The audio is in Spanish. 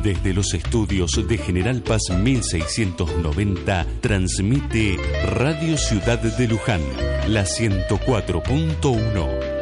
Desde los estudios de General Paz 1690, transmite Radio Ciudad de Luján, la 104.1.